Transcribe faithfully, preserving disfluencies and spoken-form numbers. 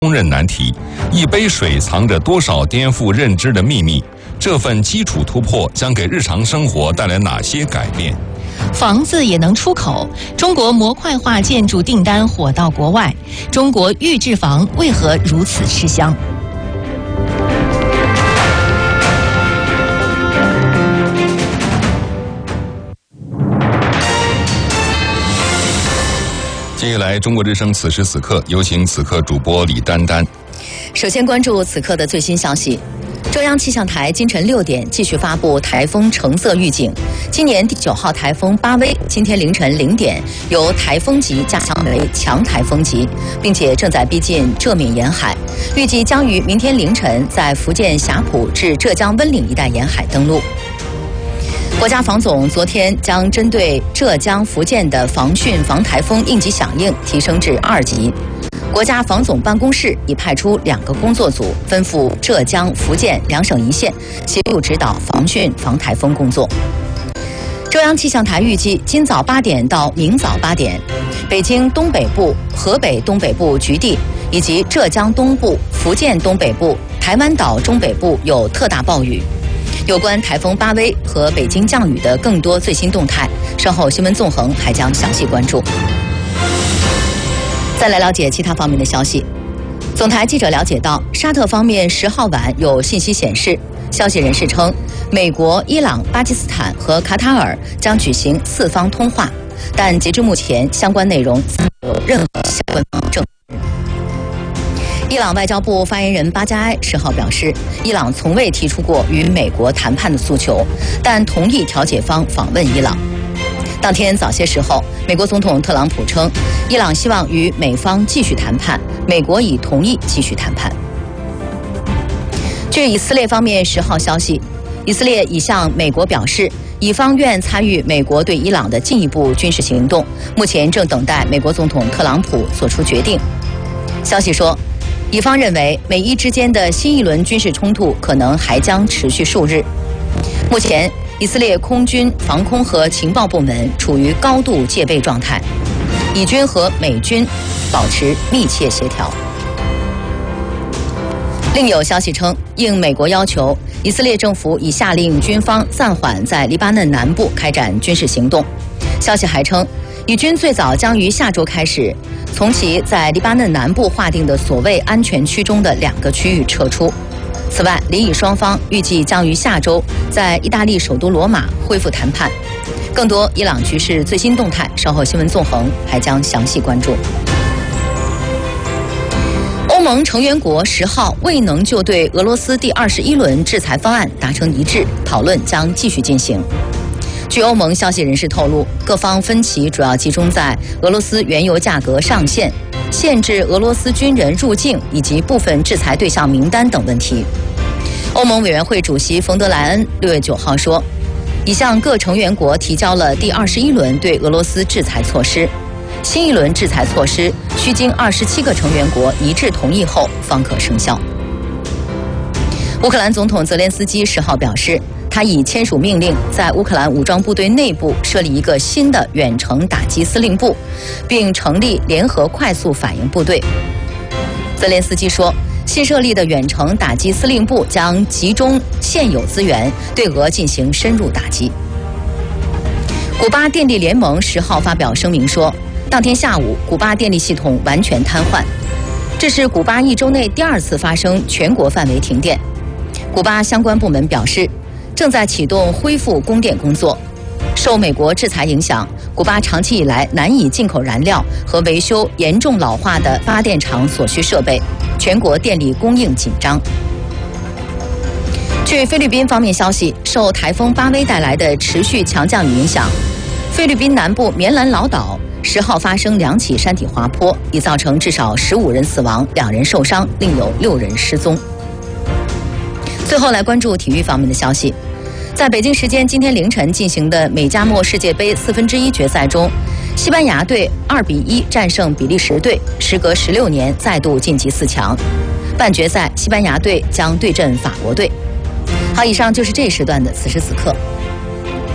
公认难题，一杯水藏着多少颠覆认知的秘密？这份基础突破将给日常生活带来哪些改变？ 房子也能出口，中国模块化建筑订单火到国外，中国预制房为何如此吃香？ 接下来，中国之声此时此刻，有请此刻主播李丹丹。 首先关注此刻的最新消息。中央气象台今晨六点继续发布台风橙色预警。今年第九号台风巴威今天凌晨零点由台风级加强为强台风级，并且正在逼近浙闽沿海，预计将于明天凌晨在福建霞浦至浙江温岭一带沿海登陆。国家防总昨天将针对浙江、福建的防汛防台风应急响应提升至二级。国家防总办公室已派出两个工作组，吩咐浙江、福建两省一线协助指导防汛防台风工作。中央气象台预计，今早八点到明早八点，北京东北部、河北东北部局地以及浙江东部、福建东北部、台湾岛中北部有特大暴雨。有关台风巴威和北京降雨的更多最新动态，稍后新闻纵横还将详细关注。再来了解其他方面的消息。总台记者了解到，沙特方面十号晚有信息显示，消息人士称，美国、伊朗、巴基斯坦和卡塔尔将举行四方通话，但截至目前，相关内容没有任何相关证。伊朗外交部发言人巴加埃十号表示，伊朗从未提出过与美国谈判的诉求，但同意调解方访问伊朗。当天早些时候，美国总统特朗普称，伊朗希望与美方继续谈判，美国已同意继续谈判。据以色列方面十号消息，以色列已向美国表示，以方愿参与美国对伊朗的进一步军事行动，目前正等待美国总统特朗普做出决定。消息说，以方认为美伊之间的新一轮军事冲突可能还将持续数日。目前，以色列空军、防空和情报部门处于高度戒备状态，以军和美军保持密切协调。另有消息称，应美国要求，以色列政府已下令军方暂缓在黎巴嫩南部开展军事行动。消息还称，以军最早将于下周开始从其在黎巴嫩南部划定的所谓安全区中的两个区域撤出。此外，黎以双方预计将于下周在意大利首都罗马恢复谈判。更多伊朗局势最新动态，稍后新闻纵横还将详细关注。欧盟成员国十号未能就对俄罗斯第二十一轮制裁方案达成一致，讨论将继续进行。据欧盟消息人士透露，各方分歧主要集中在俄罗斯原油价格上限、限制俄罗斯军人入境以及部分制裁对象名单等问题。欧盟委员会主席冯德莱恩六月九号说，已向各成员国提交了第二十一轮对俄罗斯制裁措施，新一轮制裁措施需经二十七个成员国一致同意后方可生效。乌克兰总统泽连斯基十号表示，他已签署命令，在乌克兰武装部队内部设立一个新的远程打击司令部，并成立联合快速反应部队。泽连斯基说，新设立的远程打击司令部将集中现有资源，对俄进行深入打击。古巴电力联盟十号发表声明说，当天下午，古巴电力系统完全瘫痪，这是古巴一周内第二次发生全国范围停电。古巴相关部门表示，正在启动恢复供电工作。受美国制裁影响，古巴长期以来难以进口燃料和维修严重老化的发电厂所需设备，全国电力供应紧张。据菲律宾方面消息，受台风巴威带来的持续强降雨影响，菲律宾南部棉兰老岛十号发生两起山体滑坡，已造成至少十五人死亡，两人受伤，另有六人失踪。最后来关注体育方面的消息。在北京时间今天凌晨进行的美加墨世界杯四分之一决赛中，西班牙队二比一战胜比利时队，时隔十六年再度晋级四强。半决赛，西班牙队将对阵法国队。好，以上就是这一时段的此时此刻。